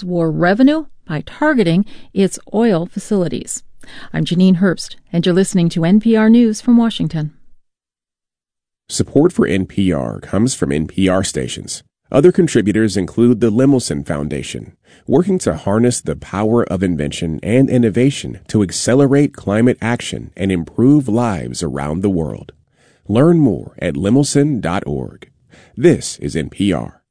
Iran's war revenue by targeting its oil facilities. I'm Janine Herbst, and you're listening to NPR News from Washington. Support for NPR comes from NPR stations. Other contributors include the Lemelson Foundation, working to harness the power of invention and innovation to accelerate climate action and improve lives around the world. Learn more at lemelson.org. This is NPR.